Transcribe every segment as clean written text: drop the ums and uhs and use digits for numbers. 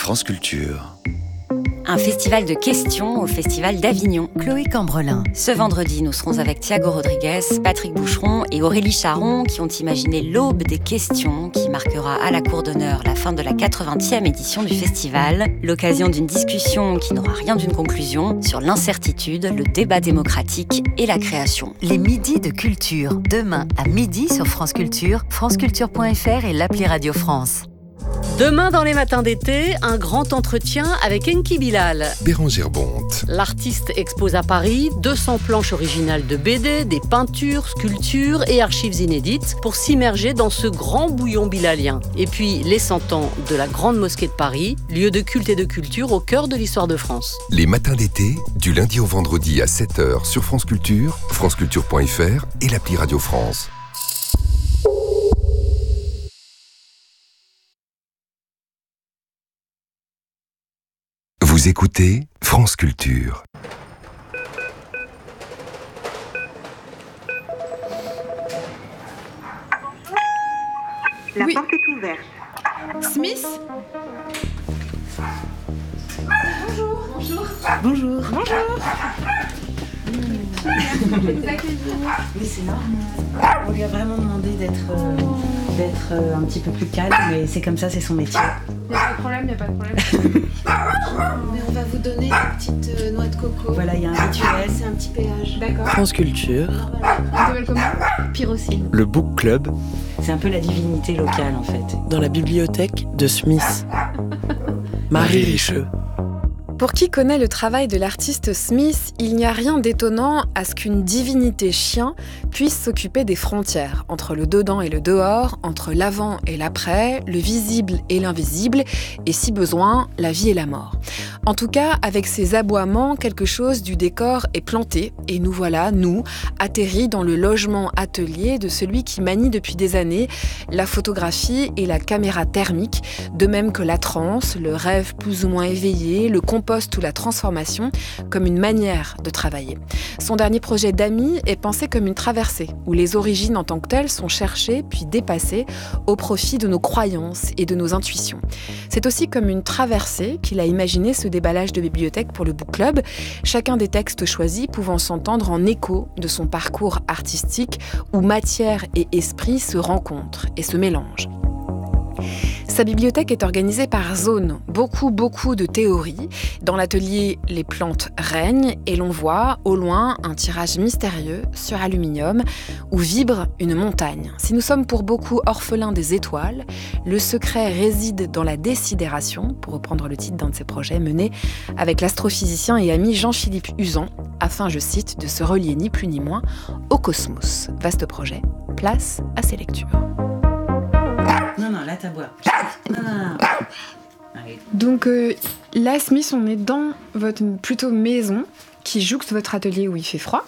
France Culture. Un festival de questions au Festival d'Avignon. Chloé Cambrelin. Ce vendredi, nous serons avec Thiago Rodriguez, Patrick Boucheron et Aurélie Charon qui ont imaginé l'aube des questions qui marquera à la cour d'honneur la fin de la 80e édition du festival. L'occasion d'une discussion qui n'aura rien d'une conclusion sur l'incertitude, le débat démocratique et la création. Les midis de culture. Demain à midi sur France Culture, franceculture.fr et l'appli Radio France. Demain dans les matins d'été, un grand entretien avec Enki Bilal. Bérangère Bonte. L'artiste expose à Paris 200 planches originales de BD, des peintures, sculptures et archives inédites pour s'immerger dans ce grand bouillon bilalien. Et puis les 100 ans de la Grande Mosquée de Paris, lieu de culte et de culture au cœur de l'histoire de France. Les matins d'été, du lundi au vendredi à 7h sur France Culture, franceculture.fr et l'appli Radio France. Vous écoutez France Culture. La porte est ouverte. Smith ? Bonjour. Mais c'est normal. On lui a vraiment demandé d'être un petit peu plus calme, mais c'est comme ça, c'est son métier. Il n'y a pas de problème. Mais on va vous donner des petites noix de coco. Voilà, il y a un rituel. C'est un petit péage. D'accord. France Culture. On s'appelle comment ? Pyrocine. Le Book Club. C'est un peu la divinité locale, en fait. Dans la bibliothèque de Smith. Marie Richeux. Pour qui connaît le travail de l'artiste Smith, il n'y a rien d'étonnant à ce qu'une divinité chien puisse s'occuper des frontières entre le dedans et le dehors, entre l'avant et l'après, le visible et l'invisible, et si besoin, la vie et la mort. En tout cas, avec ses aboiements, quelque chose du décor est planté, et nous voilà, nous, atterris dans le logement atelier de celui qui manie depuis des années la photographie et la caméra thermique, de même que la transe, le rêve plus ou moins éveillé, le compost ou la transformation comme une manière de travailler. Son dernier projet d'Ami est pensé comme une traversée, où les origines en tant que telles sont cherchées puis dépassées au profit de nos croyances et de nos intuitions. C'est aussi comme une traversée qu'il a imaginé ce déballage de bibliothèque pour le Book Club, chacun des textes choisis pouvant s'entendre en écho de son parcours artistique où matière et esprit se rencontrent et se mélangent. Sa bibliothèque est organisée par zone, beaucoup de théories. Dans l'atelier, les plantes règnent et l'on voit, au loin, un tirage mystérieux sur aluminium où vibre une montagne. Si nous sommes pour beaucoup orphelins des étoiles, le secret réside dans la désidération, pour reprendre le titre d'un de ses projets, mené avec l'astrophysicien et ami Jean-Philippe Uzan, afin, je cite, de se relier ni plus ni moins au cosmos. Vaste projet, place à ses lectures. Non, là, t'as boire. Non. Allez. Donc là, Smith, on est dans votre plutôt maison qui jouxte votre atelier où il fait froid.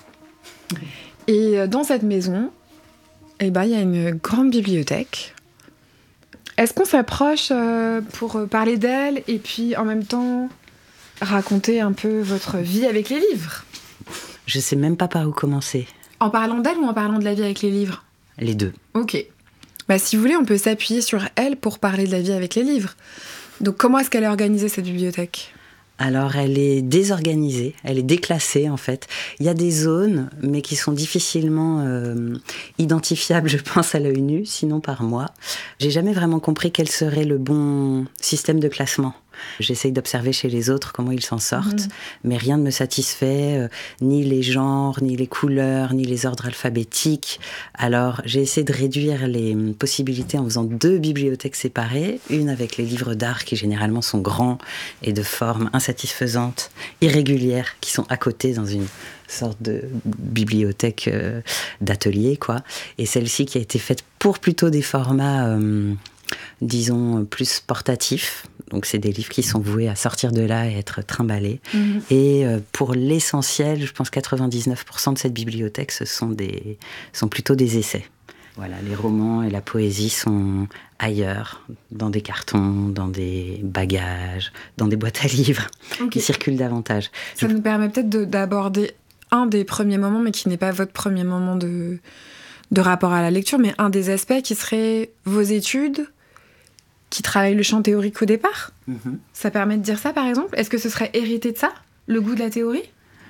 Et dans cette maison, il y a une grande bibliothèque. Est-ce qu'on s'approche pour parler d'elle et puis en même temps raconter un peu votre vie avec les livres ? Je sais même pas par où commencer. En parlant d'elle ou en parlant de la vie avec les livres ? Les deux. Ok. Si vous voulez, on peut s'appuyer sur elle pour parler de la vie avec les livres. Donc, comment est-ce qu'elle est organisée, cette bibliothèque ? Alors, elle est désorganisée, elle est déclassée, en fait. Il y a des zones, mais qui sont difficilement identifiables, je pense, à l'œil nu, sinon par moi. J'ai jamais vraiment compris quel serait le bon système de classement. J'essaye d'observer chez les autres comment ils s'en sortent, mais rien ne me satisfait, ni les genres, ni les couleurs, ni les ordres alphabétiques. Alors, j'ai essayé de réduire les possibilités en faisant 2 bibliothèques séparées, une avec les livres d'art qui généralement sont grands et de forme insatisfaisante, irrégulière, qui sont à côté dans une sorte de bibliothèque d'atelier, quoi. Et celle-ci qui a été faite pour plutôt des formats disons, plus portatifs. Donc, c'est des livres qui sont voués à sortir de là et être trimballés. Et pour l'essentiel, je pense 99% de cette bibliothèque, sont plutôt des essais. Voilà, les romans et la poésie sont ailleurs, dans des cartons, dans des bagages, dans des boîtes à livres, qui circulent davantage. Ça nous permet peut-être d'aborder un des premiers moments, mais qui n'est pas votre premier moment de rapport à la lecture, mais un des aspects qui serait vos études qui travaille le champ théorique au départ. Mhm. Ça permet de dire ça, par exemple? Est-ce que ce serait hérité de ça, le goût de la théorie?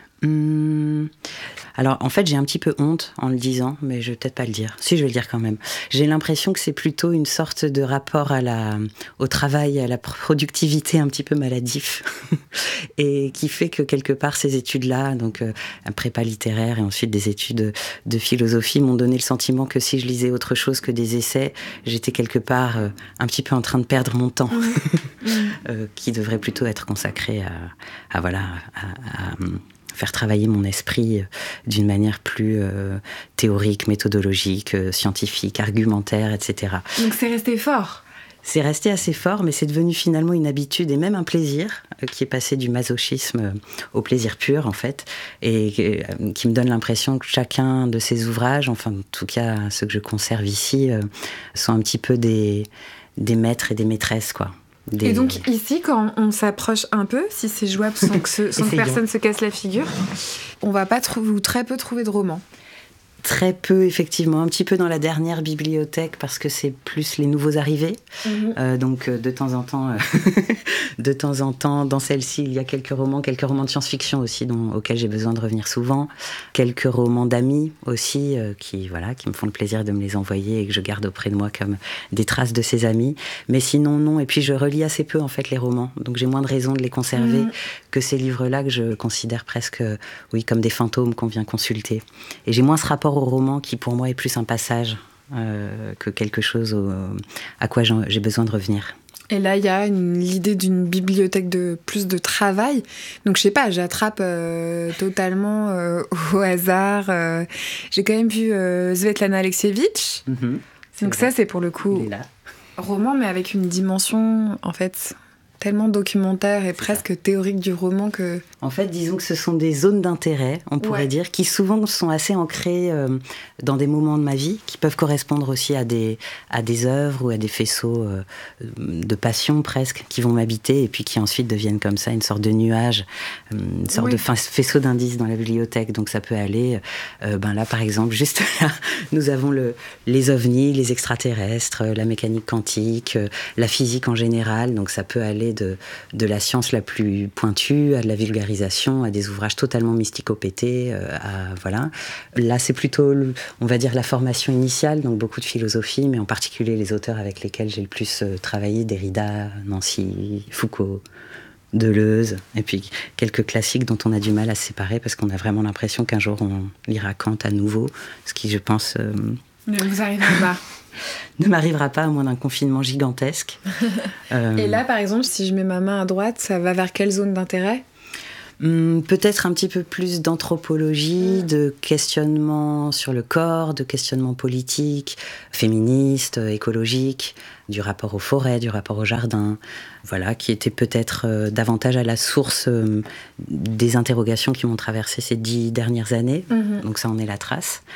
Alors, en fait, j'ai un petit peu honte en le disant, mais je vais peut-être pas le dire. Si, je vais le dire quand même. J'ai l'impression que c'est plutôt une sorte de rapport au travail, à la productivité un petit peu maladif, et qui fait que quelque part, ces études-là, donc un prépa littéraire et ensuite des études de philosophie, m'ont donné le sentiment que si je lisais autre chose que des essais, j'étais quelque part un petit peu en train de perdre mon temps, qui devrait plutôt être consacré à faire travailler mon esprit d'une manière plus théorique, méthodologique, scientifique, argumentaire, etc. Donc c'est resté fort. C'est resté assez fort, mais c'est devenu finalement une habitude et même un plaisir qui est passé du masochisme au plaisir pur, en fait, et qui me donne l'impression que chacun de ces ouvrages, enfin, en tout cas, ceux que je conserve ici, sont un petit peu des maîtres et des maîtresses, quoi. Et donc ici, quand on s'approche un peu, si c'est jouable sans que personne se casse la figure, on va pas ou très peu trouver de romans. Très peu, effectivement. Un petit peu dans la dernière bibliothèque, parce que c'est plus les nouveaux arrivés. Donc, de temps en temps, dans celle-ci, il y a quelques romans de science-fiction aussi, auxquels j'ai besoin de revenir souvent. Quelques romans d'amis aussi, qui me font le plaisir de me les envoyer et que je garde auprès de moi comme des traces de ces amis. Mais sinon, non. Et puis, je relis assez peu, en fait, les romans. Donc, j'ai moins de raisons de les conserver que ces livres-là que je considère presque, comme des fantômes qu'on vient consulter. Et j'ai moins ce rapport au roman qui, pour moi, est plus un passage que quelque chose à quoi j'ai besoin de revenir. Et là, il y a l'idée d'une bibliothèque de plus de travail. Donc, je sais pas, j'attrape totalement au hasard. J'ai quand même vu Svetlana Alexievitch. Donc ça, c'est pour le coup roman, mais avec une dimension, en fait, tellement documentaire et presque théorique du roman que... En fait, disons que ce sont des zones d'intérêt, on pourrait dire, qui souvent sont assez ancrées dans des moments de ma vie, qui peuvent correspondre aussi à des œuvres ou à des faisceaux de passion presque, qui vont m'habiter et puis qui ensuite deviennent comme ça une sorte de nuage, une sorte de faisceau d'indices dans la bibliothèque. Donc ça peut aller, là par exemple, juste là, nous avons les ovnis, les extraterrestres, la mécanique quantique, la physique en général. Donc ça peut aller de la science la plus pointue à de la vulgarisation, à des ouvrages totalement mysticopétés, voilà. Là, c'est plutôt, on va dire, la formation initiale, donc beaucoup de philosophie, mais en particulier les auteurs avec lesquels j'ai le plus travaillé, Derrida, Nancy, Foucault, Deleuze, et puis quelques classiques dont on a du mal à se séparer parce qu'on a vraiment l'impression qu'un jour on lira Kant à nouveau, ce qui, je pense... Ne vous arrivera pas. Ne m'arrivera pas à moins d'un confinement gigantesque. Et là, par exemple, si je mets ma main à droite, ça va vers quelle zone d'intérêt ? Peut-être un petit peu plus d'anthropologie, de questionnement sur le corps, de questionnement politique, féministe, écologique, du rapport aux forêts, du rapport au jardin, voilà, qui était peut-être davantage à la source des interrogations qui m'ont traversé ces 10 dernières années. Donc ça en est la trace.